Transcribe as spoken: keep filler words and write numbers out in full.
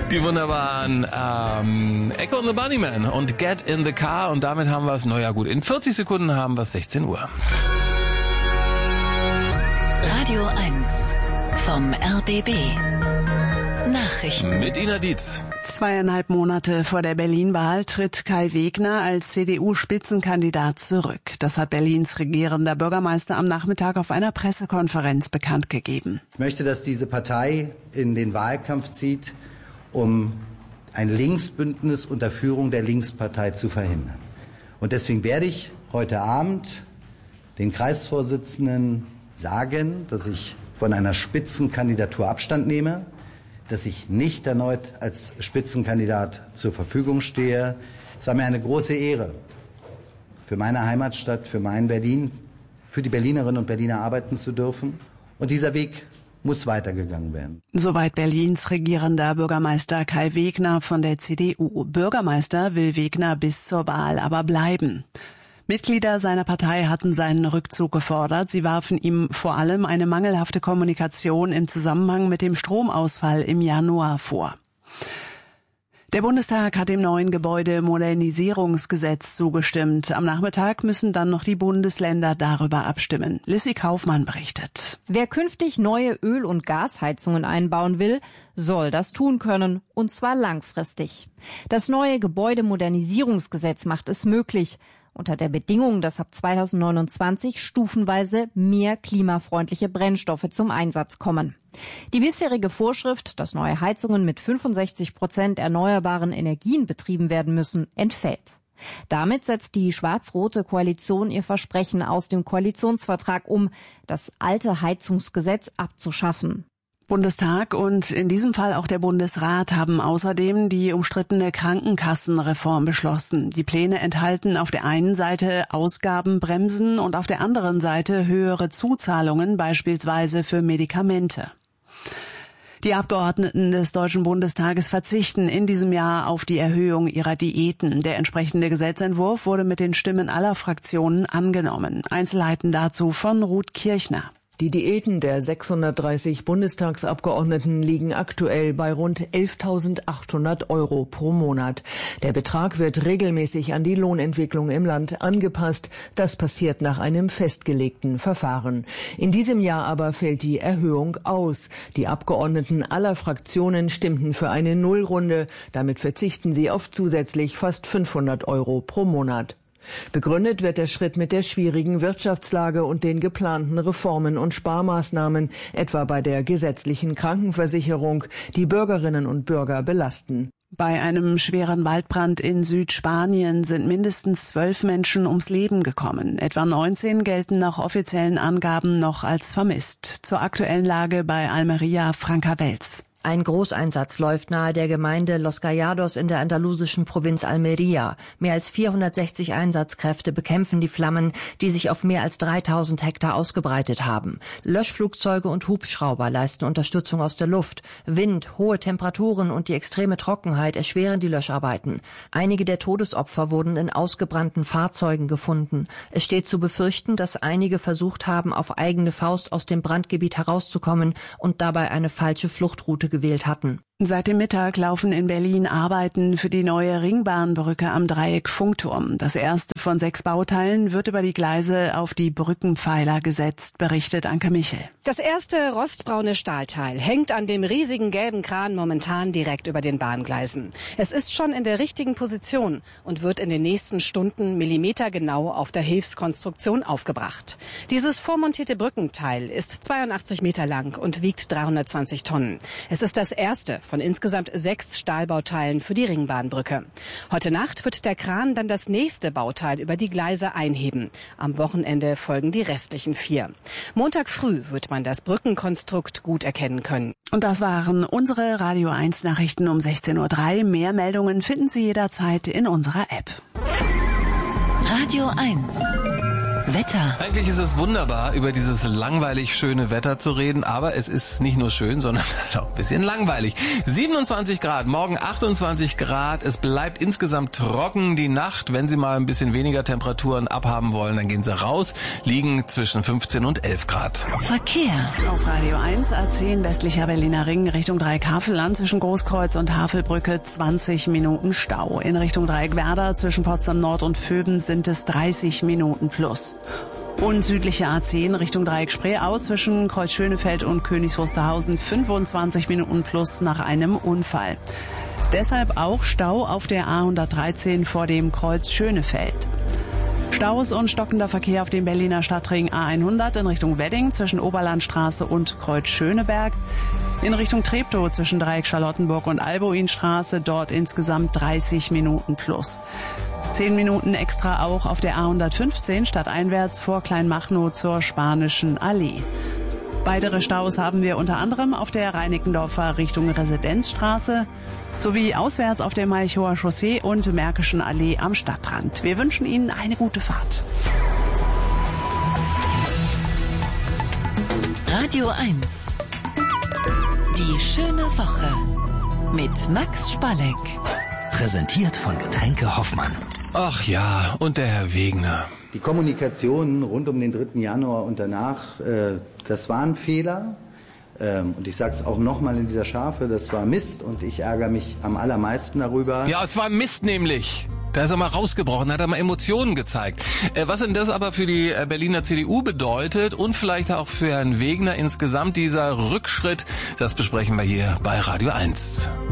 Die wunderbaren ähm, Echo and the Bunnymen und Get in the Car. Und damit haben wir es, naja gut, in vierzig Sekunden haben wir es sechzehn Uhr. Radio eins vom R B B. Nachrichten. Mit Ina Dietz. Zweieinhalb Monate vor der Berlin-Wahl tritt Kai Wegner als C D U-Spitzenkandidat zurück. Das hat Berlins regierender Bürgermeister am Nachmittag auf einer Pressekonferenz bekannt gegeben. Ich möchte, dass diese Partei in den Wahlkampf zieht, um ein Linksbündnis unter Führung der Linkspartei zu verhindern. Und deswegen werde ich heute Abend den Kreisvorsitzenden sagen, dass ich von einer Spitzenkandidatur Abstand nehme, dass ich nicht erneut als Spitzenkandidat zur Verfügung stehe. Es war mir eine große Ehre, für meine Heimatstadt, für mein Berlin, für die Berlinerinnen und Berliner arbeiten zu dürfen. Und dieser Weg muss weitergegangen werden. Soweit Berlins regierender Bürgermeister Kai Wegner von der C D U. Bürgermeister will Wegner bis zur Wahl aber bleiben. Mitglieder seiner Partei hatten seinen Rückzug gefordert. Sie warfen ihm vor allem eine mangelhafte Kommunikation im Zusammenhang mit dem Stromausfall im Januar vor. Der Bundestag hat dem neuen Gebäudemodernisierungsgesetz zugestimmt. Am Nachmittag müssen dann noch die Bundesländer darüber abstimmen. Lissy Kaufmann berichtet. Wer künftig neue Öl- und Gasheizungen einbauen will, soll das tun können, und zwar langfristig. Das neue Gebäudemodernisierungsgesetz macht es möglich, unter der Bedingung, dass ab zweitausendneunundzwanzig stufenweise mehr klimafreundliche Brennstoffe zum Einsatz kommen. Die bisherige Vorschrift, dass neue Heizungen mit fünfundsechzig Prozent erneuerbaren Energien betrieben werden müssen, entfällt. Damit setzt die schwarz-rote Koalition ihr Versprechen aus dem Koalitionsvertrag um, das alte Heizungsgesetz abzuschaffen. Bundestag und in diesem Fall auch der Bundesrat haben außerdem die umstrittene Krankenkassenreform beschlossen. Die Pläne enthalten auf der einen Seite Ausgabenbremsen und auf der anderen Seite höhere Zuzahlungen, beispielsweise für Medikamente. Die Abgeordneten des Deutschen Bundestages verzichten in diesem Jahr auf die Erhöhung ihrer Diäten. Der entsprechende Gesetzentwurf wurde mit den Stimmen aller Fraktionen angenommen. Einzelheiten dazu von Ruth Kirchner. Die Diäten der sechshundertdreißig Bundestagsabgeordneten liegen aktuell bei rund elftausendachthundert Euro pro Monat. Der Betrag wird regelmäßig an die Lohnentwicklung im Land angepasst. Das passiert nach einem festgelegten Verfahren. In diesem Jahr aber fällt die Erhöhung aus. Die Abgeordneten aller Fraktionen stimmten für eine Nullrunde. Damit verzichten sie auf zusätzlich fast fünfhundert Euro pro Monat. Begründet wird der Schritt mit der schwierigen Wirtschaftslage und den geplanten Reformen und Sparmaßnahmen, etwa bei der gesetzlichen Krankenversicherung, die Bürgerinnen und Bürger belasten. Bei einem schweren Waldbrand in Südspanien sind mindestens zwölf Menschen ums Leben gekommen. Etwa neunzehn gelten nach offiziellen Angaben noch als vermisst. Zur aktuellen Lage bei Almería, Franka Welz. Ein Großeinsatz läuft nahe der Gemeinde Los Callados in der andalusischen Provinz Almería. Mehr als vierhundertsechzig Einsatzkräfte bekämpfen die Flammen, die sich auf mehr als dreitausend Hektar ausgebreitet haben. Löschflugzeuge und Hubschrauber leisten Unterstützung aus der Luft. Wind, hohe Temperaturen und die extreme Trockenheit erschweren die Löscharbeiten. Einige der Todesopfer wurden in ausgebrannten Fahrzeugen gefunden. Es steht zu befürchten, dass einige versucht haben, auf eigene Faust aus dem Brandgebiet herauszukommen und dabei eine falsche Fluchtroute gewählt hatten. Seit dem Mittag laufen in Berlin Arbeiten für die neue Ringbahnbrücke am Dreieck Funkturm. Das erste von sechs Bauteilen wird über die Gleise auf die Brückenpfeiler gesetzt, berichtet Anke Michel. Das erste rostbraune Stahlteil hängt an dem riesigen gelben Kran momentan direkt über den Bahngleisen. Es ist schon in der richtigen Position und wird in den nächsten Stunden millimetergenau auf der Hilfskonstruktion aufgebracht. Dieses vormontierte Brückenteil ist zweiundachtzig Meter lang und wiegt dreihundertzwanzig Tonnen. Es ist das erste von insgesamt sechs Stahlbauteilen für die Ringbahnbrücke. Heute Nacht wird der Kran dann das nächste Bauteil über die Gleise einheben. Am Wochenende folgen die restlichen vier. Montag früh wird man das Brückenkonstrukt gut erkennen können. Und das waren unsere Radio eins Nachrichten um sechzehn Uhr drei. Mehr Meldungen finden Sie jederzeit in unserer App. Radio eins. Wetter. Eigentlich ist es wunderbar, über dieses langweilig schöne Wetter zu reden, aber es ist nicht nur schön, sondern auch ein bisschen langweilig. siebenundzwanzig Grad, morgen achtundzwanzig Grad, es bleibt insgesamt trocken. Die Nacht, wenn Sie mal ein bisschen weniger Temperaturen abhaben wollen, dann gehen Sie raus, liegen zwischen fünfzehn und elf Grad. Verkehr. Auf Radio eins A zehn westlicher Berliner Ring Richtung Dreieck Havelland zwischen Großkreuz und Havelbrücke zwanzig Minuten Stau. In Richtung Dreieck Werder zwischen Potsdam Nord und Vöben sind es dreißig Minuten plus. Und südliche A zehn Richtung Dreieck Spreeau zwischen Kreuz Schönefeld und Königs Wusterhausen fünfundzwanzig Minuten plus nach einem Unfall. Deshalb auch Stau auf der A hundertdreizehn vor dem Kreuz Schönefeld. Staus und stockender Verkehr auf dem Berliner Stadtring A hundert in Richtung Wedding zwischen Oberlandstraße und Kreuz Schöneberg. In Richtung Treptow zwischen Dreieck Charlottenburg und Alboinstraße, dort insgesamt dreißig Minuten plus. Zehn Minuten extra auch auf der A hundertfünfzehn stadteinwärts vor Kleinmachnow zur Spanischen Allee. Weitere Staus haben wir unter anderem auf der Reinickendorfer Richtung Residenzstraße sowie auswärts auf der Malchower Chaussee und Märkischen Allee am Stadtrand. Wir wünschen Ihnen eine gute Fahrt. Radio eins. Die schöne Woche mit Max Spalleck. Präsentiert von Getränke Hoffmann. Ach ja, und der Herr Wegner. Die Kommunikation rund um den dritten Januar und danach, äh, das war ein Fehler. Ähm, und ich sage es auch nochmal in dieser Schärfe, das war Mist und ich ärgere mich am allermeisten darüber. Ja, es war Mist nämlich. Da ist er mal rausgebrochen, hat er mal Emotionen gezeigt. Äh, was denn das aber für die äh, Berliner C D U bedeutet und vielleicht auch für Herrn Wegner insgesamt, dieser Rückschritt, das besprechen wir hier bei Radio eins.